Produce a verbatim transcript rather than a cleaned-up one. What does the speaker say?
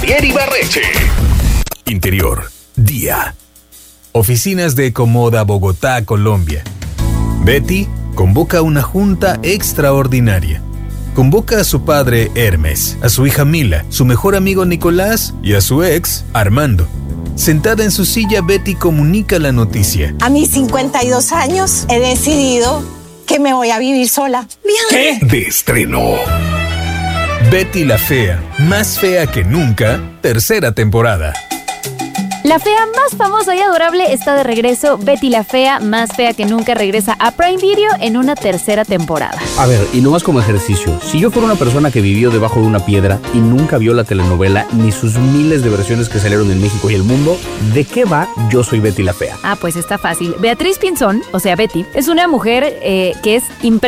Javier Ibarreche. Interior, día. Oficinas de Ecomoda, Bogotá, Colombia. Betty convoca una junta extraordinaria. Convoca a su padre Hermes, a su hija Mila, su mejor amigo Nicolás y a su ex Armando. Sentada en su silla, Betty comunica la noticia. A mis cincuenta y dos años he decidido que me voy a vivir sola. ¿Qué? De estreno. Betty la Fea, más fea que nunca, tercera temporada. La fea más famosa y adorable está de regreso. Betty la Fea, más fea que nunca, regresa a Prime Video en una tercera temporada. A ver, y no más como ejercicio. Si yo fuera una persona que vivió debajo de una piedra y nunca vio la telenovela ni sus miles de versiones que salieron en México y el mundo, ¿de qué va Yo Soy Betty la Fea? Ah, pues está fácil. Beatriz Pinzón, o sea Betty, es una mujer eh, que es impresionante.